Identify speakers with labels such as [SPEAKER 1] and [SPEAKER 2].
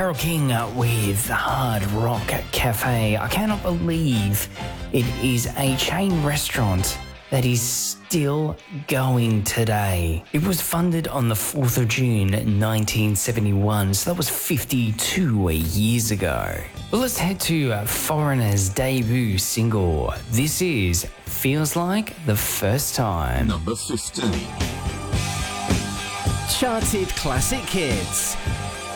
[SPEAKER 1] Carole King with Hard Rock Cafe. I cannot believe it is a chain restaurant that is still going today. It was funded on the 4th of June 1971, so that was 52 years ago. Well, let's head to Foreigner's debut single. This is Feels Like the First Time.
[SPEAKER 2] Number 15.
[SPEAKER 3] Charted classic hits.